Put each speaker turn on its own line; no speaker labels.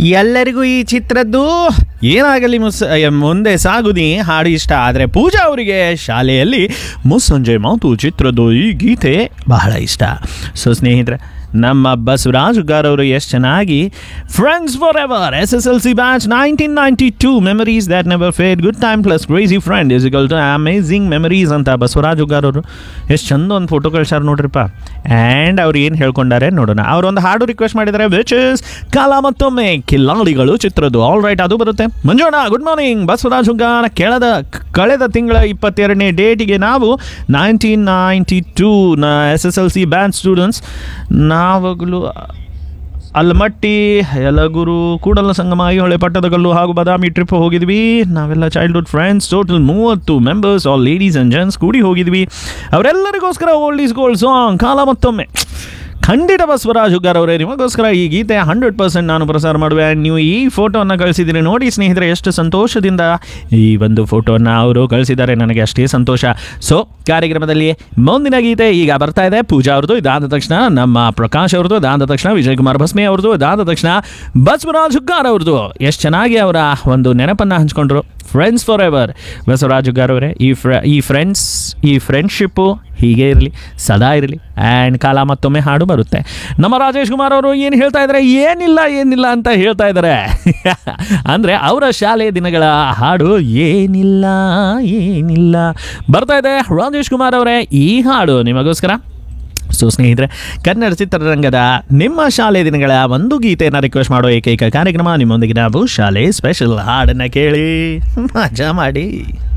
ಎಲ್ಲರಿಗೂ ಈ ಚಿತ್ರದ್ದು ಏನಾಗಲಿ ಮುಂದೆ ಸಾಗುದಿ ಹಾಡು ಇಷ್ಟ ಆದರೆ ಪೂಜಾ ಅವರಿಗೆ ಶಾಲೆಯಲ್ಲಿ ಮುಸ್ಸಂಜೆ ಮಾತು ಚಿತ್ರದ್ದು ಈ ಗೀತೆ ಬಹಳ ಇಷ್ಟ. ಸೊ ಸ್ನೇಹಿತರೆ, ನಮ್ಮ ಬಸವರಾಜ್ ಹುಗ್ಗಾರ್ ಅವರು ಎಷ್ಟು ಚೆನ್ನಾಗಿ friends for ever SSLC batch 1992 memories that never feed good time plus crazy friend is equal to amazing memories ಅಂತ ಬಸವರಾಜ್ ಹುಗ್ಗಾರ್ ಅವರು ಎಷ್ಟು ಚಂದ ಒಂದು ಫೋಟೋ ಕಳ್ಸಾರ ನೋಡ್ರಿಪ್ಪ. ಆ್ಯಂಡ್ ಅವ್ರು ಏನು ಹೇಳ್ಕೊಂಡಾರೆ ನೋಡೋಣ. ಅವರೊಂದು ಹಾಡು ರಿಕ್ವೆಸ್ಟ್ ಮಾಡಿದ್ದಾರೆ, ವಿಚ್ ಇಸ್ ಕಾಲ ಮತ್ತೊಮ್ಮೆ ಕಿಲ್ಲಾಡಿಗಳು ಚಿತ್ರದ್ದು. ಆಲ್ ರೈಟ್, ಅದು ಬರುತ್ತೆ. ಮಂಜೋಣ, ಗುಡ್ ಮಾರ್ನಿಂಗ್ ಬಸವರಾಜ್ ಹುಗ್ಗಾರ್. ಕಳೆದ ತಿಂಗಳ 22ನೇ ಡೇಟಿಗೆ ನಾವು 1992 SSLC batch students ನಾವಾಗಲೂ Almatti, ಯಲಗುರು, Kudala Sangama, Aihole, Pattadakal ಹಾಗೂ ಬಾದಾಮಿ ಟ್ರಿಪ್ ಹೋಗಿದ್ವಿ. ನಾವೆಲ್ಲ childhood friends, total 30 members, all ladies and gents ಕೂಡಿ ಹೋಗಿದ್ವಿ. ಅವರೆಲ್ಲರಿಗೋಸ್ಕರ ಓಲ್ಡ್ ಈಸ್ ಗೋಲ್ಡ್ ಸಾಂಗ್ ಕಾಲ ಮತ್ತೊಮ್ಮೆ. ಖಂಡಿತ ಬಸವರಾಜ್ ಹುಗ್ಗಾರ್ ಅವರೇ, ನಿಮಗೋಸ್ಕರ ಈ ಗೀತೆ 100% ನಾನು ಪ್ರಸಾರ ಮಾಡುವೆ. ನೀವು ಈ ಫೋಟೋವನ್ನು ಕಳಿಸಿದ್ದೀರಿ ನೋಡಿ ಸ್ನೇಹಿತರೆ, ಎಷ್ಟು ಸಂತೋಷದಿಂದ ಈ ಒಂದು ಫೋಟೋವನ್ನು ಅವರು ಕಳಿಸಿದ್ದಾರೆ, ನನಗೆ ಅಷ್ಟೇ ಸಂತೋಷ. ಸೊ ಕಾರ್ಯಕ್ರಮದಲ್ಲಿ ಮುಂದಿನ ಗೀತೆ ಈಗ ಬರ್ತಾ ಇದೆ. ಪೂಜಾ ಅವ್ರದ್ದು, ಇದಾದ ತಕ್ಷಣ ನಮ್ಮ ಪ್ರಕಾಶ್ ಅವ್ರದ್ದು, ಇದಾದ ತಕ್ಷಣ ವಿಜಯ್ ಕುಮಾರ್ ಭಸ್ಮೆ ಅವ್ರದ್ದು, ಇದಾದ ತಕ್ಷಣ ಬಸವರಾಜ್ ಹುಗ್ಗಾರ್ ಅವ್ರದ್ದು. ಎಷ್ಟು ಚೆನ್ನಾಗಿ ಅವರ ಒಂದು ನೆನಪನ್ನು ಹಂಚ್ಕೊಂಡ್ರು. Friends for ever Basavaraj Huggar ಅವರೇ, ಈ ಫ್ರೆಂಡ್ಶಿಪ್ಪು ಹೀಗೆ ಇರಲಿ, ಸದಾ ಇರಲಿ. ಆ್ಯಂಡ್ ಕಾಲ ಮತ್ತೊಮ್ಮೆ ಹಾಡು ಬರುತ್ತೆ. ನಮ್ಮ ರಾಜೇಶ್ ಕುಮಾರ್ ಅವರು ಏನು ಹೇಳ್ತಾ ಇದ್ದಾರೆ, ಏನಿಲ್ಲ ಅಂತ ಹೇಳ್ತಾ ಇದ್ದಾರೆ. ಅಂದರೆ ಅವರ ಶಾಲೆ ದಿನಗಳ ಹಾಡು ಏನಿಲ್ಲ ಬರ್ತಾ ಇದೆ. ರಾಜೇಶ್ ಕುಮಾರ್ ಅವರೇ, ಈ ಹಾಡು ನಿಮಗೋಸ್ಕರ. ಸೊ ಸ್ನೇಹಿತರೆ, ಕನ್ನಡ ಚಿತ್ರರಂಗದ ನಿಮ್ಮ ಶಾಲೆ ದಿನಗಳ ಒಂದು ಗೀತೆಯನ್ನು ರಿಕ್ವೆಸ್ಟ್ ಮಾಡೋ ಏಕೈಕ ಕಾರ್ಯಕ್ರಮ ನಿಮ್ಮೊಂದಿಗೆ ನಾವು ಶಾಲೆ ಸ್ಪೆಷಲ್. ಹಾಡನ್ನು ಕೇಳಿ ಮಜಾ ಮಾಡಿ.